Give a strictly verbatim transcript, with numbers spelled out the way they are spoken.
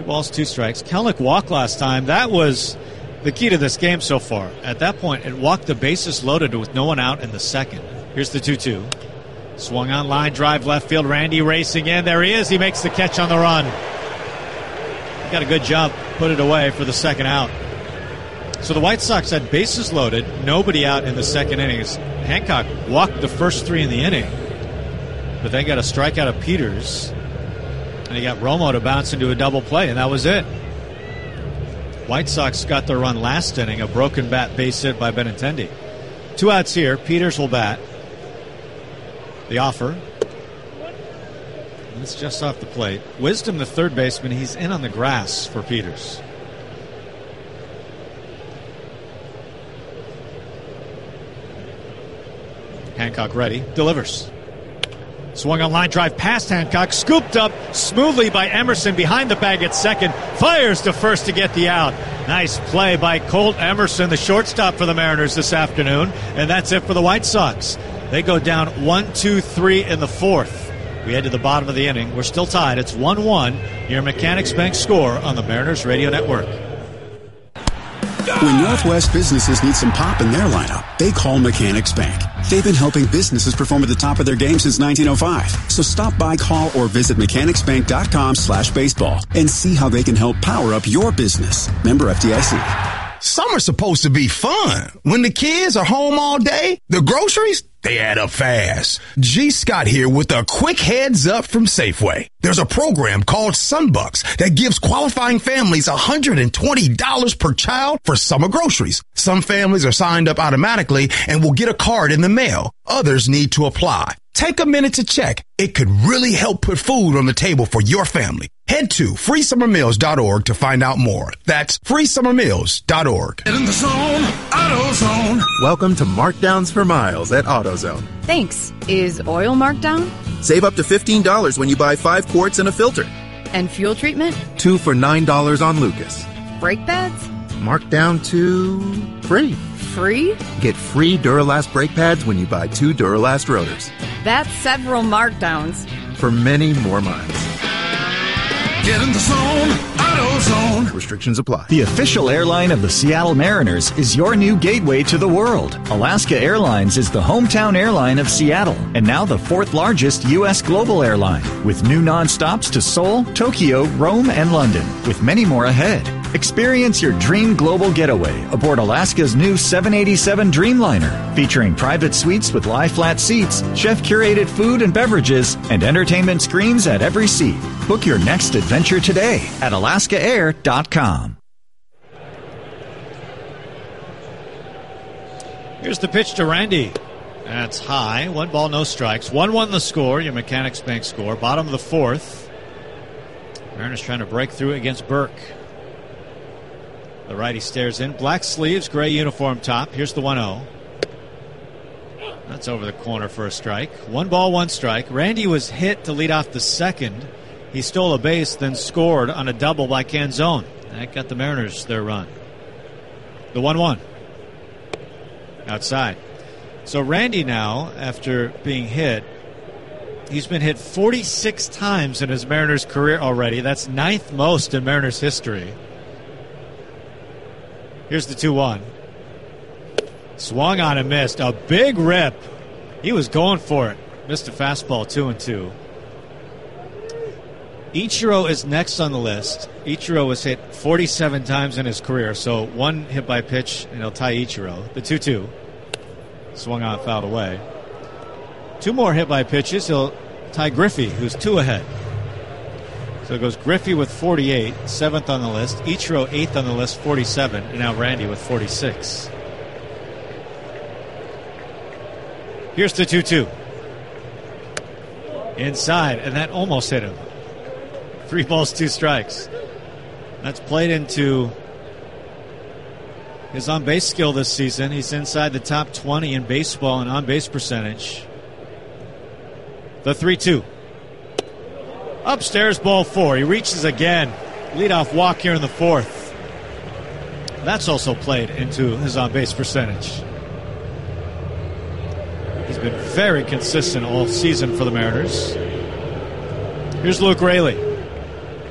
balls, two strikes. Kelenic walked last time. That was the key to this game so far. At that point, it walked the bases loaded with no one out in the second. Here's the two two. Swung on line, drive left field. Randy racing in. There he is. He makes the catch on the run. He got a good jump. Put it away for the second out. So the White Sox had bases loaded, nobody out in the second innings. Hancock walked the first three in the inning, but they got a strikeout of Peters, and he got Romo to bounce into a double play, and that was it. White Sox got their run last inning, a broken bat base hit by Benintendi. Two outs here. Peters will bat. The offer. And it's just off the plate. Wisdom, the third baseman, he's in on the grass for Peters. Hancock ready, delivers. Swung on line drive past Hancock, scooped up smoothly by Emerson behind the bag at second, fires to first to get the out. Nice play by Colt Emerson, the shortstop for the Mariners this afternoon, and that's it for the White Sox. They go down one two three in the fourth. We head to the bottom of the inning. We're still tied. It's one one. Your Mechanics Bank score on the Mariners Radio Network. When Northwest businesses need some pop in their lineup, they call Mechanics Bank. They've been helping businesses perform at the top of their game since nineteen oh five. So stop by, call, or visit mechanicsbank.com slash baseball and see how they can help power up your business. Member F D I C. Summer's supposed to be fun. When the kids are home all day, the groceries, they add up fast. G. Scott here with a quick heads up from Safeway. There's a program called Sunbucks that gives qualifying families one hundred twenty dollars per child for summer groceries. Some families are signed up automatically and will get a card in the mail. Others need to apply. Take a minute to check. It could really help put food on the table for your family. Head to free summer meals dot org to find out more. That's free summer meals dot org. Get in the zone, AutoZone. Welcome to Markdowns for Miles at AutoZone. Thanks. Is oil marked down? Save up to fifteen dollars when you buy five quarts and a filter. And fuel treatment? Two for nine dollars on Lucas. Brake pads? Marked down to free. Free? Get free Duralast brake pads when you buy two Duralast rotors. That's several markdowns. For many more miles. Get in the zone, AutoZone. Restrictions apply. The official airline of the Seattle Mariners is your new gateway to the world. Alaska Airlines is the hometown airline of Seattle and now the fourth largest U S global airline with new nonstops to Seoul, Tokyo, Rome, and London, with many more ahead. Experience your dream global getaway aboard Alaska's new seven eighty-seven Dreamliner, featuring private suites with lie-flat seats, chef-curated food and beverages, and entertainment screens at every seat. Book your next adventure today at alaska air dot com. Here's the pitch to Randy. That's high. One ball, no strikes. one one the score, your Mechanics Bank score. Bottom of the fourth. Mariners trying to break through against Burke. The righty stares in. Black sleeves, gray uniform top. Here's the one oh. That's over the corner for a strike. One ball, one strike. Randy was hit to lead off the second. He stole a base, then scored on a double by Canzone. That got the Mariners their run. The one one. Outside. So Randy now, after being hit, he's been hit forty-six times in his Mariners career already. That's ninth most in Mariners history. Here's the two one. Swung on and missed. A big rip. He was going for it. Missed a fastball, two and two. Ichiro is next on the list. Ichiro was hit forty-seven times in his career, so one hit by pitch, and he'll tie Ichiro. The two two. Swung on, fouled away. Two more hit by pitches, he'll tie Griffey, who's two ahead. So it goes Griffey with forty-eight, seventh on the list. Ichiro, eighth on the list, forty-seven. And now Randy with forty-six. Here's the two two. Inside, and that almost hit him. Three balls, two strikes. That's played into his on-base skill this season. He's inside the top twenty in baseball and on-base percentage. The three two. Upstairs, ball four. He reaches again. Leadoff walk here in the fourth. That's also played into his on-base percentage. He's been very consistent all season for the Mariners. Here's Luke Raley.